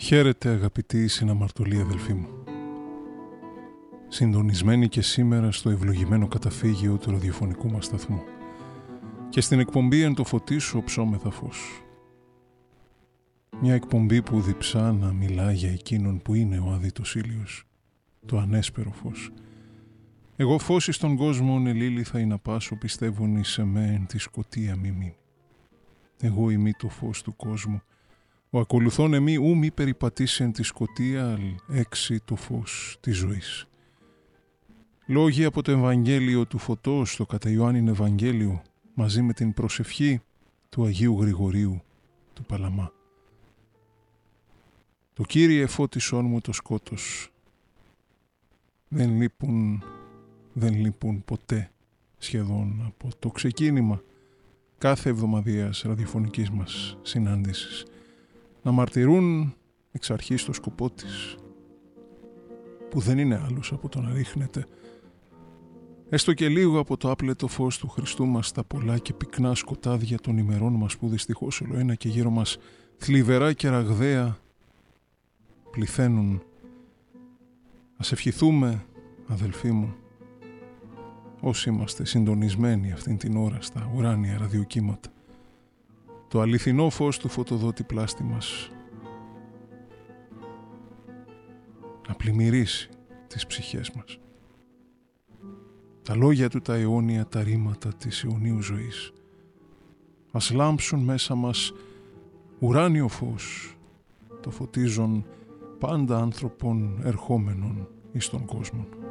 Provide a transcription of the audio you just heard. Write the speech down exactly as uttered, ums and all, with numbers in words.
Χαίρετε αγαπητοί συναμαρτωλοί αδελφοί μου. Συντονισμένοι και σήμερα στο ευλογημένο καταφύγιο του ραδιοφωνικού μας σταθμού και στην εκπομπή «Εν το φωτί σου οψόμεθα φως». Μια εκπομπή που διψά να μιλά για εκείνον που είναι ο άδειτος ήλιος, το ανέσπερο φως. Εγώ φως εις τον κόσμον ελήληθα ή να πάσω, πιστεύουν εις εμέ εν τη σκοτία μη μείνει. Εγώ ημί το φως του κόσμου, ο ακολουθών εμεί ου μη περιπατήσει εν τη σκοτία, αλ έξι το φως της ζωής. Λόγοι από το Ευαγγέλιο του Φωτός, το κατά Ιωάννην Ευαγγέλιο, μαζί με την προσευχή του Αγίου Γρηγορίου του Παλαμά. Το Κύριε φώτισόν μου το σκότος. Δεν λείπουν, δεν λείπουν ποτέ σχεδόν από το ξεκίνημα κάθε εβδομαδιαίας ραδιοφωνικής μας συνάντησης να μαρτυρούν εξ αρχής το σκοπό της, που δεν είναι άλλος από το να ρίχνεται έστω και λίγο από το άπλετο φως του Χριστού μας τα πολλά και πυκνά σκοτάδια των ημερών μας που δυστυχώς ολοένα και γύρω μας θλιβερά και ραγδαία πληθαίνουν. Ας ευχηθούμε, αδελφοί μου, όσοι είμαστε συντονισμένοι αυτήν την ώρα στα ουράνια ραδιοκύματα, το αληθινό φως του φωτοδότη πλάστη μας να πλημμυρίσει τις ψυχές μας. Τα λόγια του τα αιώνια, τα ρήματα της αιωνίου ζωής ας λάμψουν μέσα μας ουράνιο φως, το φωτίζον πάντα άνθρωπον ερχόμενων εις τον κόσμο.